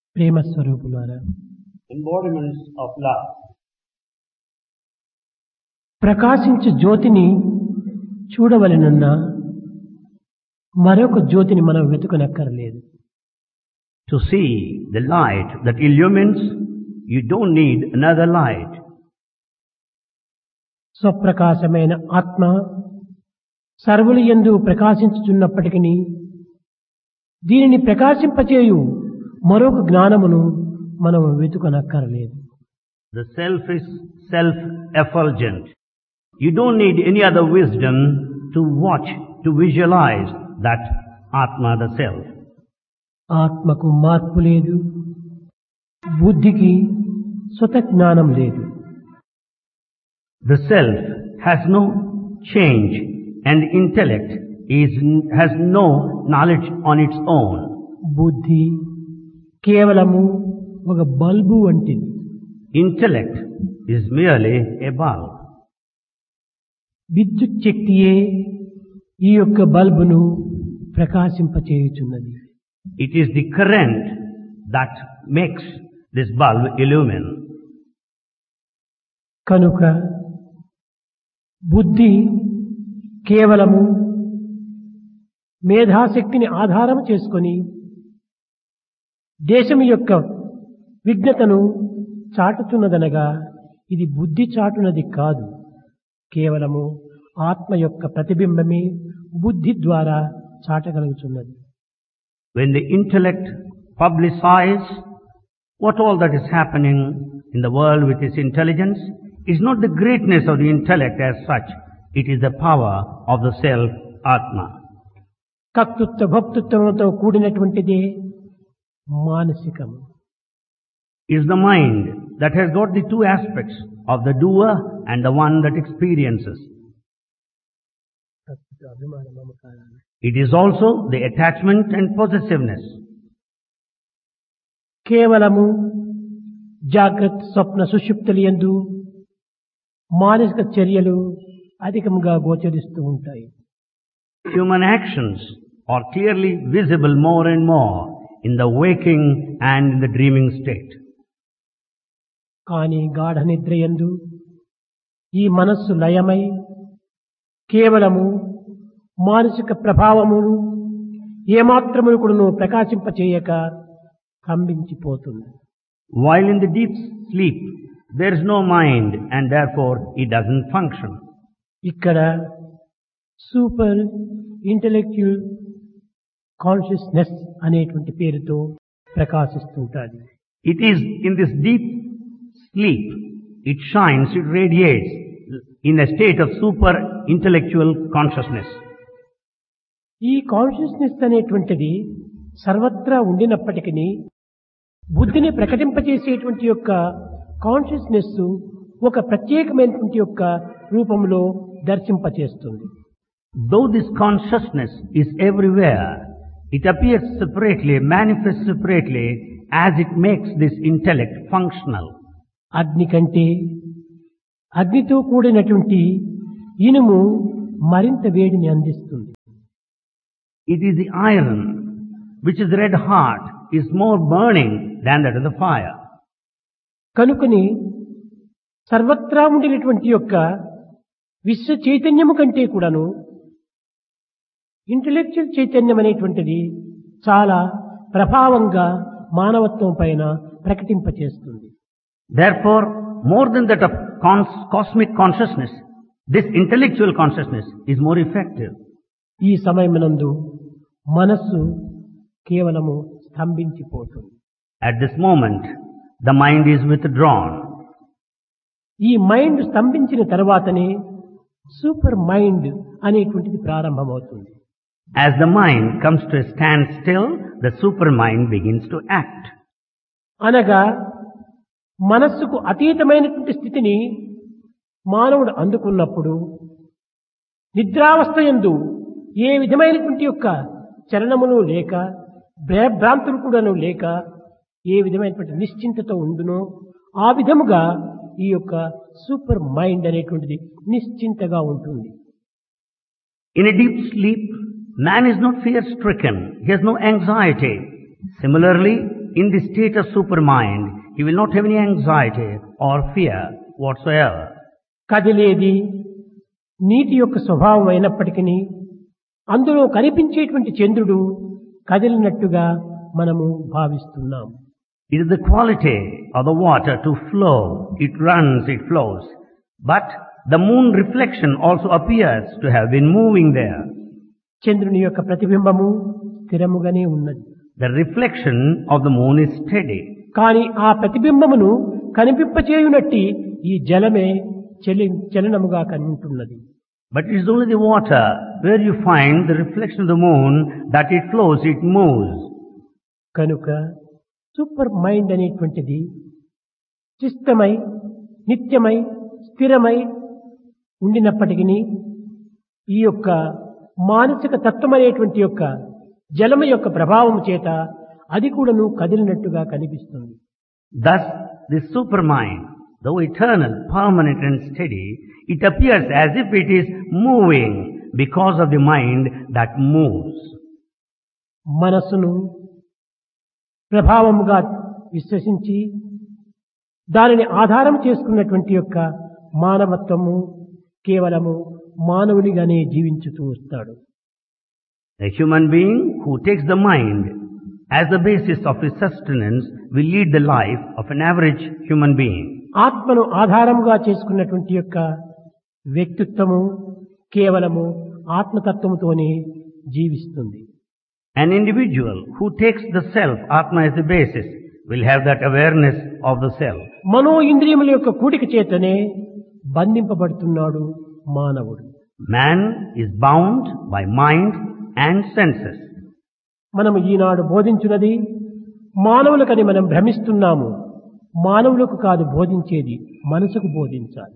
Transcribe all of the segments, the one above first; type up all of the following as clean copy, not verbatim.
ప్రేమ స్వరూపులారా, embodiments of love. ప్రకాశించు జ్యోతిని చూడవలెనన్నా మరొక జ్యోతిని మనం వెతుకనక్కర్లేదు. To see the light that illumines, you don't need another light. స్వప్రకాశమైన ఆత్మ సర్వులు యందు ప్రకాశించుచున్నప్పటికీ దీనిని ప్రకాశింపచేయు మరొక జ్ఞానమును మనం వెతుకనక్కర్లేదు. The self is self-effulgent. You don't need any other wisdom to watch, to visualize that Atma, the self. ఆత్మకు మార్పు లేదు, బుద్ధికి స్వత జ్ఞానం లేదు. The self has no change and intellect has no knowledge on its own. బుద్ధి కేవలము ఒక bulb వంటిది. Intellect is merely a bulb. విద్యుత్ శక్తియే ఈ యొక్క బల్బును ప్రకాశింపచేయుచున్నది. It is the current that makes this bulb illumine. కనుక బుద్ధి కేవలము మేధాశక్తిని ఆధారం చేసుకొని దేశం యొక్క విజ్ఞతను చాటుతున్నదనగా ఇది బుద్ధి చాటునది కాదు, కేవలము ఆత్మ యొక్క ప్రతిబింబమే బుద్ధి ద్వారా చాటగలుగుతున్నది. When the intellect publicizes what all that is happening in the world with its intelligence, is not the greatness of the intellect as such, it is the power of the self, Atma. కర్తృత్వ భోక్తృత్వంతో కూడినటువంటిదే మానసికము. Is the mind that has got the two aspects of the doer and the one that experiences. It is also the attachment and possessiveness. కేవలము జాగ్రత్త స్వప్న సుషుప్తులందు మానసిక చర్యలు అధికంగా గోచరిస్తూ ఉంటాయి. Human actions are clearly visible more and more in the waking and in the dreaming state. కానీ గాఢ నిద్రయందు ఈ మనస్సు లయమై కేవలము మానసిక ప్రభావమును ఏమాత్రమును కూడాను ప్రకాశింపచేయక స్తంభించిపోతుంది. While in the deep sleep, there is no mind and therefore it doesn't function. ఇక్కడ సూపర్ ఇంటెలెక్చువల్ కాన్షియస్నెస్ అనేటువంటి పేరుతో ప్రకాశిస్తుంటుంది. It is in this deep sleep, it shines, it radiates in a state of super intellectual consciousness. ఈ consciousness అనేటువంటిది సర్వత్రా ఉండినప్పటికీ బుద్ధిని ప్రకటింపచేసేటువంటి యొక్క consciousness ఒక ప్రత్యేకమైనటువంటి యొక్క రూపంలో దర్శింపచేస్తుంది. Though this consciousness is everywhere, it appears separately, manifests separately as it makes this intellect functional. అగ్ని కంటే అగ్నితో కూడినటువంటి ఇనుము మరింత వేడిని అందిస్తుంది. It is the iron which is red hot is more burning than that of the fire. కనుకని సర్వత్రా ఉండినటువంటి యొక్క విశ్వ చైతన్యము కంటే కూడాను ఇంటెలెక్చువల్ చైతన్యం అనేటువంటిది చాలా ప్రభావంగా మానవత్వం పైన ప్రకటింపచేస్తుంది. Therefore, more than that of cosmic consciousness, this intellectual consciousness is more effective. ఈ సమయమునందు మనస్సు కేవలము స్తంభించిపోతుంది. At this moment, the mind is withdrawn. ఈ మైండ్ స్తంభించిన తర్వాతనే సూపర్ మైండ్ అనేటువంటిది ప్రారంభమవుతుంది. As the mind comes to a standstill, the supermind begins to act. అనగా మనస్సుకు అతీతమైనటువంటి స్థితిని మానవుడు అందుకున్నప్పుడు నిద్రావస్థయందు ఏ విధమైనటువంటి యొక్క చలనమును లేక భ్రాంతులు కూడాను లేక ఏ విధమైనటువంటి నిశ్చింతతో ఉండునో ఆ విధముగా ఈ యొక్క సూపర్ మైండ్ అనేటువంటిది నిశ్చింతగా ఉంటుంది. In a deep sleep, man is not fear-stricken. He has no anxiety. Similarly, in the state of supermind, he will not have any anxiety or fear whatsoever. కదిలేది నీటి యొక్క స్వభావం అయినప్పటికీ అందులో కనిపించేటువంటి చంద్రుడు కదిలినట్టుగా మనము భావిస్తున్నాం. It is the quality of the water to flow. It runs, it flows. But the moon reflection also appears to have been moving there. చంద్రుని యొక్క ప్రతిబింబము స్థిరముగానే ఉన్నది. The reflection of the moon is steady. కానీ ఆ ప్రతిబింబమును కనిపింపచేయునట్టి ఈ జలమే చలనముగా కనిపిస్తున్నది. But it is only the water where you find the reflection of the moon that it flows, it moves. కనుక super mind అనేటువంటిది చిత్తమై నిత్యమై స్థిరమై ఉండినప్పటికీ ఈ యొక్క మానసిక తత్వం అనేటువంటి యొక్క జలము యొక్క ప్రభావం చేత అది కూడాను కదిలినట్టుగా కనిపిస్తుంది. Thus, the supermind, though eternal, permanent and steady, it appears as if it is moving because of the mind that moves. మనసును ప్రభావముగా విశ్వసించి దానిని ఆధారం చేసుకున్నటువంటి యొక్క మానవత్వము కేవలము మానవునిగానే జీవించుతూ వస్తాడు. A human being who takes the mind as the basis of his sustenance will lead the life of an average human being. ఆత్మను ఆధారముగా చేసుకున్నటువంటి యొక్క వ్యక్తిత్వము కేవలము ఆత్మతత్వముతోనే జీవిస్తుంది. An individual who takes the self, Atma, as the basis will have that awareness of the self. మనో ఇంద్రియముల యొక్క కూడిక చేతనే బంధింపబడుతున్నాడు మానవుడు. Man is bound by mind and senses. మనము ఈనాడు బోధించున్నది మానవులకని మనం భ్రమిస్తున్నాము. మానవులకు కాదు బోధించేది, మనసుకు బోధించాలి.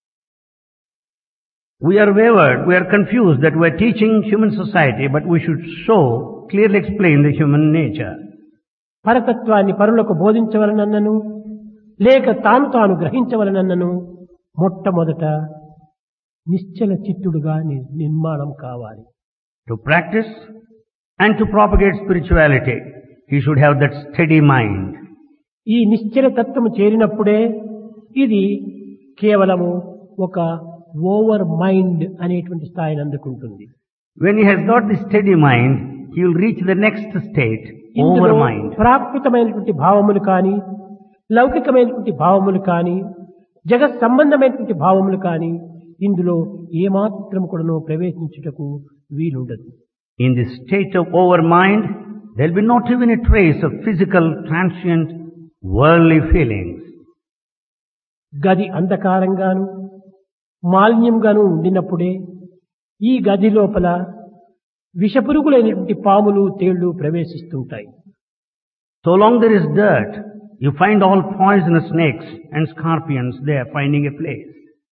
We are wavered, we are confused that we are teaching human society, but we should clearly explain the human nature. పరతత్వాన్ని పరులకు బోధించవలనన్నను లేక తాను గ్రహించవలనన్నను మొట్టమొదట నిశ్చల చిత్తుడుగా నిర్మాణం కావాలి. To practice and to propagate spirituality, he should have that steady mind. ఈ నిశ్చల తత్వము చేరినప్పుడే ఇది కేవలము ఒక ఓవర్ మైండ్ అనేటువంటి స్థాయిని అందుకుంటుంది. When he has got the steady mind, he will reach the next state, over mind. ప్రాకృతమైనటువంటి భావములు కానీ లౌకికమైనటువంటి భావములు కానీ జగత్ సంబంధమైనటువంటి భావములు కానీ ఇందులో ఏమాత్రం కూడాను ప్రవేశించుటకు వీలుండదు. In the state of over mind, there will be not even a trace of physical, transient, worldly feelings. గది అంధకారంగాను మాలిన్యంగాను ఉండినప్పుడే ఈ గది లోపల విషపురుగులైనటువంటి పాములు తేళ్లు ప్రవేశిస్తుంటాయి. So long there is dirt, you find all poisonous snakes and scorpions there finding a place.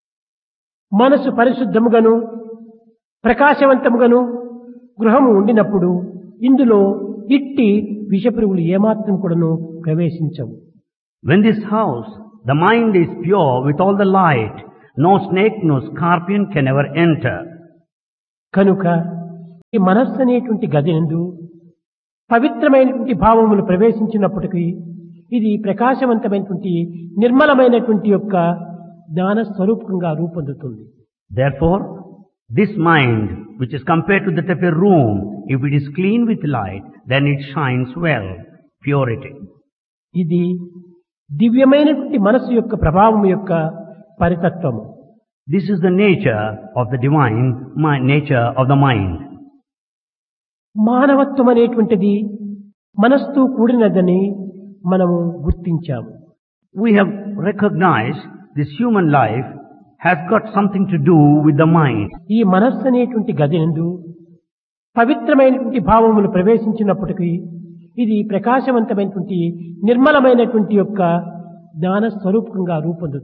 మనసు పరిశుద్ధముగాను ప్రకాశవంతముగాను గృహము ఉండినప్పుడు ఇందులో ఇట్టి విషపురుగులు ఏమాత్రం కూడాను ప్రవేశించవు. When this house, the mind is pure with all the light, no snake, no scorpion can ever enter. కనుక ఈ మనస్సు అనేటువంటి గదినందు పవిత్రమైనటువంటి భావములు ప్రవేశించినప్పటికీ ఇది ప్రకాశవంతమైనటువంటి నిర్మలమైనటువంటి యొక్క జ్ఞాన స్వరూపంగా రూపొందుతుంది. Therefore, this mind, which is compared to that of a room, if it is clean with light, then it shines well, purity. ఇది దివ్యమైనటువంటి మనస్సు యొక్క ప్రభావం యొక్క పరితత్వము. This is the nature of the divine nature of the mind. మానవత్వం అనేటువంటిది మనస్సుతో కూడినదని మనము గుర్తించాము. We have recognized this human life has got something to do with the mind. ఈ మనస్సు అనేటువంటి గదినందు పవిత్రమైనటువంటి భావములు ప్రవేశించినప్పటికీ ఇది ప్రకాశవంతమైనటువంటి నిర్మలమైనటువంటి యొక్క జ్ఞాన స్వరూపంగా రూపొందుతుంది.